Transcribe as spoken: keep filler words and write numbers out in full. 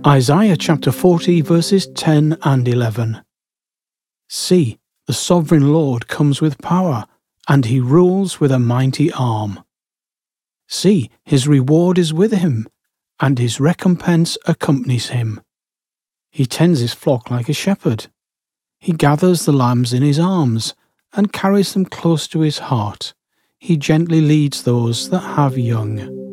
Isaiah chapter forty verses ten and eleven. See, the sovereign Lord comes with power, and he rules with a mighty arm. See, his reward is with him, and his recompense accompanies him. He tends his flock like a shepherd. He gathers the lambs in his arms, and carries them close to his heart. He gently leads those that have young.